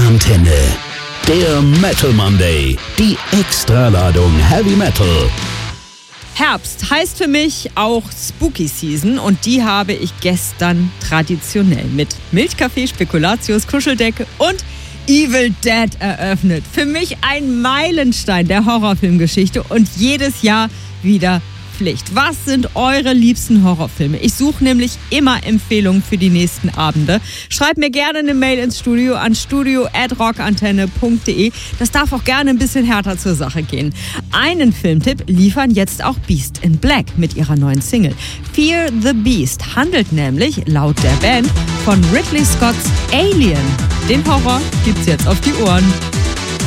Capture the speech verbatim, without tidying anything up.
Rockantenne. Der Metal Monday. Die Extraladung Heavy Metal. Herbst heißt für mich auch Spooky Season und die habe ich gestern traditionell mit Milchkaffee, Spekulatius, Kuscheldecke und Evil Dead eröffnet. Für mich ein Meilenstein der Horrorfilmgeschichte und jedes Jahr wieder Pflicht. Was sind eure liebsten Horrorfilme? Ich suche nämlich immer Empfehlungen für die nächsten Abende. Schreibt mir gerne eine Mail ins Studio an studio at rockantenne punkt de. Das darf auch gerne ein bisschen härter zur Sache gehen. Einen Filmtipp liefern jetzt auch Beast in Black mit ihrer neuen Single. Fear the Beast handelt nämlich, laut der Band, von Ridley Scotts Alien. Den Horror gibt's jetzt auf die Ohren.